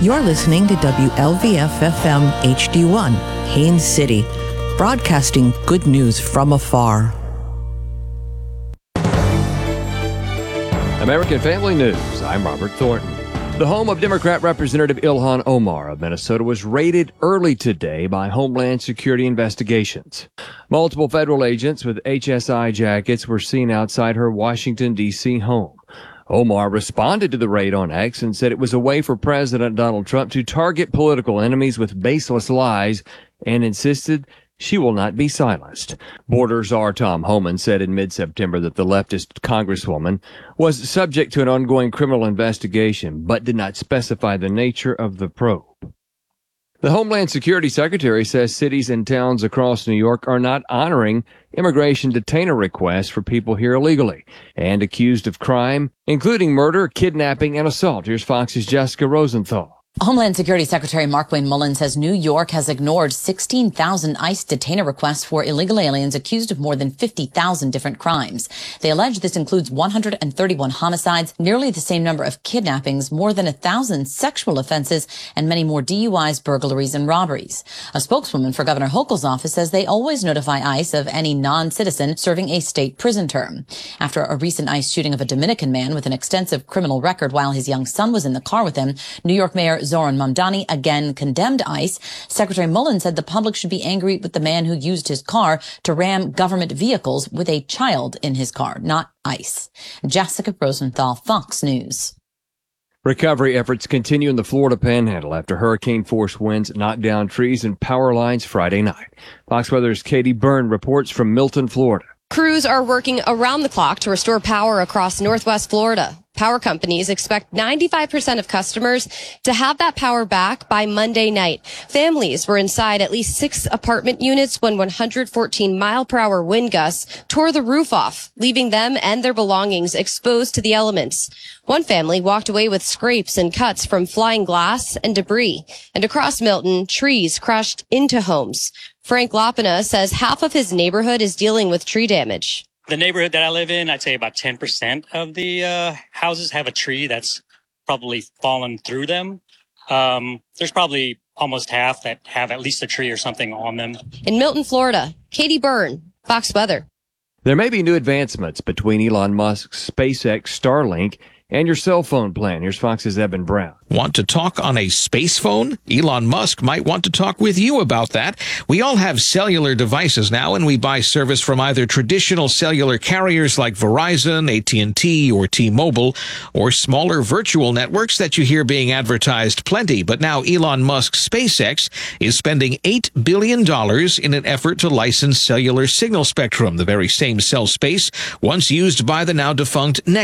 You're listening to WLVF-FM HD1, Haines City, broadcasting good news from afar. American Family News, I'm Robert Thornton. The home of Democrat Representative Ilhan Omar of Minnesota was raided early today by Homeland Security investigations. Multiple federal agents with HSI jackets were seen outside her Washington, D.C. home. Omar responded to the raid on X and said it was a way for President Donald Trump to target political enemies with baseless lies and insisted she will not be silenced. Border Czar Tom Homan said in mid-September that the leftist congresswoman was subject to an ongoing criminal investigation, but did not specify the nature of the probe. The Homeland Security Secretary says cities and towns across New York are not honoring immigration detainer requests for people here illegally and accused of crime, including murder, kidnapping, and assault. Here's Fox's Jessica Rosenthal. Homeland Security Secretary Markwayne Mullin says New York has ignored 16,000 ICE detainer requests for illegal aliens accused of more than 50,000 different crimes. They allege this includes 131 homicides, nearly the same number of kidnappings, more than 1,000 sexual offenses, and many more DUIs, burglaries, and robberies. A spokeswoman for Governor Hochul's office says they always notify ICE of any non-citizen serving a state prison term. After a recent ICE shooting of a Dominican man with an extensive criminal record while his young son was in the car with him, New York Mayor Zoran Mamdani again condemned ICE. Secretary Mullin said the public should be angry with the man who used his car to ram government vehicles with a child in his car, not ICE. Jessica Rosenthal, Fox News. Recovery efforts continue in the Florida Panhandle after hurricane-force winds knocked down trees and power lines Friday night. Fox Weather's Katie Byrne reports from Milton, Florida. Crews are working around the clock to restore power across northwest Florida. Power companies expect 95% of customers to have that power back by Monday night. Families were inside at least 6 apartment units when 114-mile-per-hour wind gusts tore the roof off, leaving them and their belongings exposed to the elements. One family walked away with scrapes and cuts from flying glass and debris. And across Milton, trees crushed into homes. Frank Lopina says half of his neighborhood is dealing with tree damage. The neighborhood that I live in, I'd say about 10% of the houses have a tree that's probably fallen through them. There's probably almost half that have at least a tree or something on them. In Milton, Florida, Katie Byrne, Fox Weather. There may be new advancements between Elon Musk's SpaceX Starlink and your cell phone plan. Here's Fox's Evan Brown. Want to talk on a space phone? Elon Musk might want to talk with you about that. We all have cellular devices now, and we buy service from either traditional cellular carriers like Verizon, AT&T, or T-Mobile, or smaller virtual networks that you hear being advertised plenty. But now Elon Musk's SpaceX is spending $8 billion in an effort to license cellular signal spectrum, the very same cell space once used by the now defunct